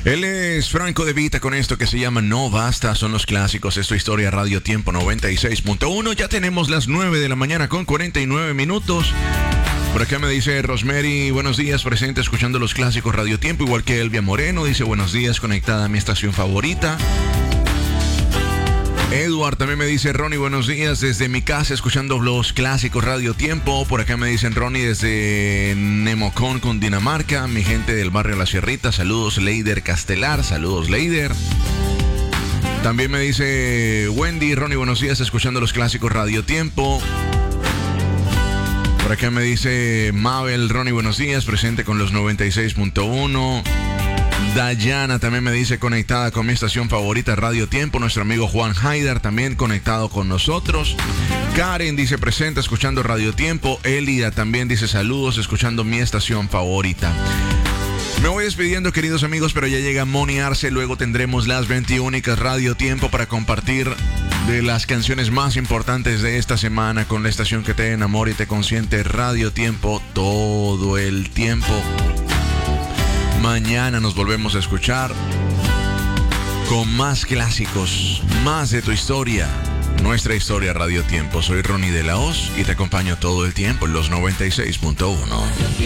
Él es Franco De Vita con esto que se llama No Basta, son los clásicos. Esto Historia Radio Tiempo 96.1. Ya tenemos las 9 de la mañana con 49 minutos. Por acá me dice Rosemary, buenos días, presente escuchando los clásicos Radio Tiempo, igual que Elvia Moreno, dice buenos días, conectada a mi estación favorita. Edward también me dice, Ronnie, buenos días, desde mi casa escuchando los clásicos Radio Tiempo. Por acá me dicen, Ronnie, desde Nemocón, Cundinamarca, mi gente del barrio La Sierrita, saludos Leider Castelar, saludos Leider. También me dice Wendy, Ronnie, buenos días, escuchando los clásicos Radio Tiempo. Por acá me dice Mabel, Ronnie, buenos días, presente con los 96.1. Dayana también me dice conectada con mi estación favorita Radio Tiempo. Nuestro amigo Juan Haidar también conectado con nosotros. Karen dice presente escuchando Radio Tiempo. Elida también dice saludos escuchando mi estación favorita. Me voy despidiendo, queridos amigos, pero ya llega Moni Arce. Luego tendremos las 21 Radio Tiempo para compartir de las canciones más importantes de esta semana con la estación que te enamora y te consiente, Radio Tiempo, todo el tiempo. Mañana nos volvemos a escuchar con más clásicos, más de tu historia, nuestra historia Radio Tiempo. Soy Ronnie de la Hoz y te acompaño todo el tiempo en los 96.1.